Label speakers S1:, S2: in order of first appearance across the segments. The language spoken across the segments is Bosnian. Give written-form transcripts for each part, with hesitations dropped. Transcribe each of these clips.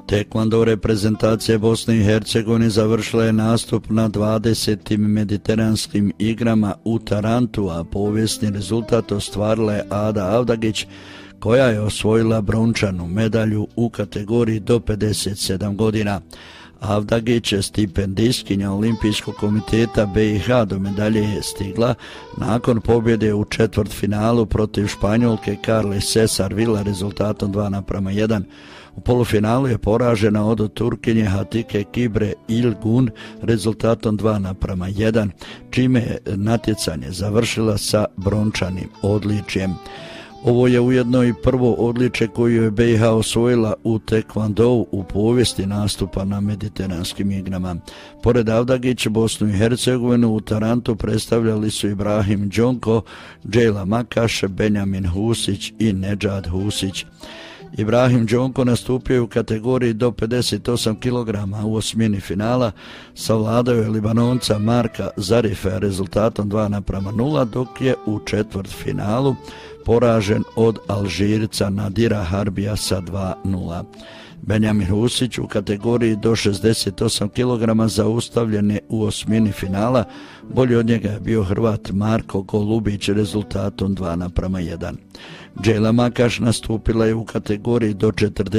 S1: Tekvando reprezentacija Bosne i Hercegovine završila je nastup na 20. mediteranskim igrama u Tarantu, a povijesni rezultat ostvarila je Ada Avdagić, koja je osvojila brončanu medalju u kategoriji do 57 godina. Avdagić je stipendistkinja Olimpijskog komiteta BiH, do medalje je stigla nakon pobjede u četvrtfinalu protiv Španjolke Carle Cesar Villa rezultatom 2:1. U polufinalu je poražena od Turkinje Hatike Kibre Ilgun rezultatom 2:1, čime je natjecanje završila sa brončanim odličjem. Ovo je ujedno i prvo odličje koju je BiH osvojila u tekvandou u povijesti nastupa na mediteranskim igrama. Pored Avdagić, Bosnu i Hercegovinu u Tarantu predstavljali su Ibrahim Đonko, Džejla Makaš, Benjamin Husić i Nedžad Husić. Ibrahim Đonko nastupio je u kategoriji do 58 kg u osmini finala, savladao je Libanonca Marka Zarifa rezultatom 2:0, dok je u četvrtfinalu poražen od Alžirca Nadira Harbija sa 2:0. Benjamin Husić u kategoriji do 68 kg zaustavljen je u osmini finala, bolji od njega je bio Hrvat Marko Golubić rezultatom 2:1. Džejla Makaš nastupila je u kategoriji do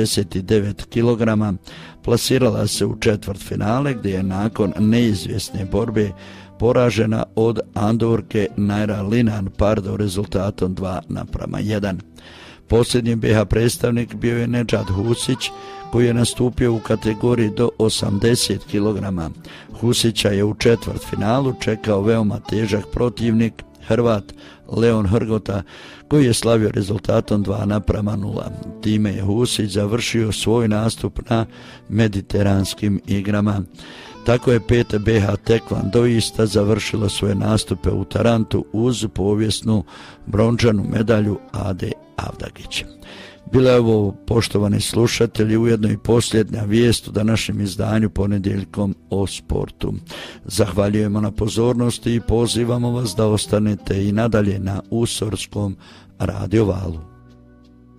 S1: 49 kg, plasirala se u četvrtfinale gdje je nakon neizvjesne borbe poražena od Andorke Naira Linan Pardo rezultatom 2:1. Posljednji BiH predstavnik bio je Nedžad Husić, koji je nastupio u kategoriji do 80 kg. Husića je u četvrtfinalu čekao veoma težak protivnik, Hrvat Leon Hrgota, koji je slavio rezultatom 2:0. Time je Husić završio svoj nastup na mediteranskim igrama. Tako je 5 BiH tekvandoista završilo svoje nastupe u Tarantu uz povijesnu brončanu medalju Ade Avdagić. Bila je ovo, poštovani slušatelji, ujedno i posljednja vijest u današnjem izdanju Ponedjeljkom o sportu. Zahvaljujemo na pozornosti i pozivamo vas da ostanete i nadalje na Usorskom radio valu.